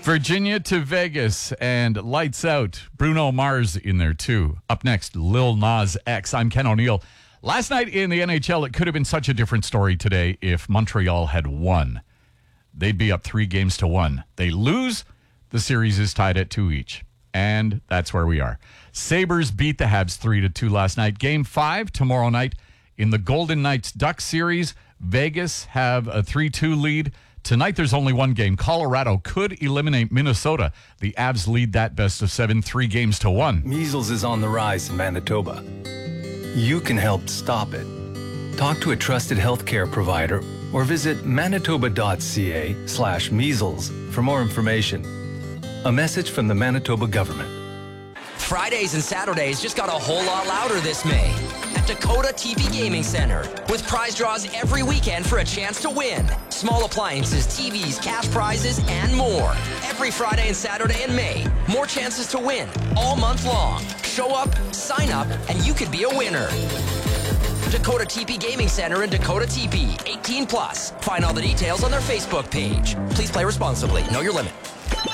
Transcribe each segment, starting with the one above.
Virginia to Vegas and Lights Out. Bruno Mars in there too. Up next, Lil Nas X. I'm Ken O'Neill. Last night in the NHL, it could have been such a different story today if Montreal had won. They'd be up 3-1. They lose, the series is tied at 2 each. And that's where we are. Sabres beat the Habs 3-2 last night. Game 5 tomorrow night in the Golden Knights-Ducks series. Vegas have a 3-2 lead. Tonight, there's only one game. Colorado could eliminate Minnesota. The Avs lead that best of 7, 3-1. Measles is on the rise in Manitoba. You can help stop it. Talk to a trusted healthcare provider or visit manitoba.ca/measles for more information. A message from the Manitoba government. Fridays and Saturdays just got a whole lot louder this May at Dakota TV Gaming Center, with prize draws every weekend for a chance to win. Small appliances, TVs, cash prizes, and more. Every Friday and Saturday in May, more chances to win all month long. Show up, sign up, and you could be a winner. Dakota TP Gaming Center in Dakota TP, 18 plus. Find all the details on their Facebook page. Please play responsibly. Know your limit.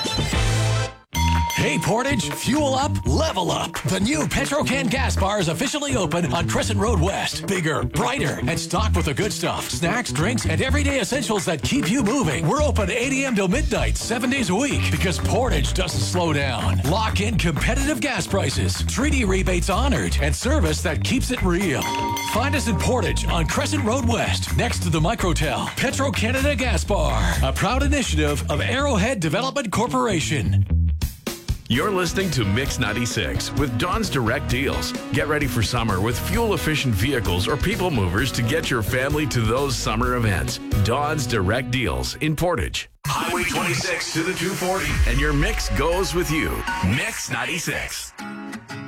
Hey Portage, fuel up, level up. The new Petro-Can gas bar is officially open on Crescent Road West. Bigger, brighter, and stocked with the good stuff. Snacks, drinks, and everyday essentials that keep you moving. We're open 8 a.m. till midnight, 7 days a week, because Portage doesn't slow down. Lock in competitive gas prices, treaty rebates honored, and service that keeps it real. Find us in Portage on Crescent Road West, next to the Microtel. Petro-Canada Gas Bar, a proud initiative of Arrowhead Development Corporation. You're listening to Mix 96 with Dawn's Direct Deals. Get ready for summer with fuel-efficient vehicles or people movers to get your family to those summer events. Dawn's Direct Deals in Portage. Highway 26 to the 240. And your mix goes with you. Mix 96.